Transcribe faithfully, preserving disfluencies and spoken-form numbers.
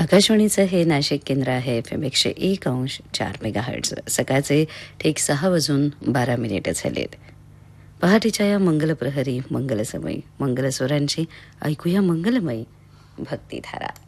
आकाशवाणीचं हे नाशिक केंद्र आहे. एफ एम एकशे एक अंश चार मेगा हर्ट्ज. सकाळचे ठीक सहा वाजून बारा मिनिटं झालेत. पहाटेच्या या मंगलप्रहरी मंगलसमयी मंगलस्वरांची ऐकूया मंगलमयी भक्तिधारा.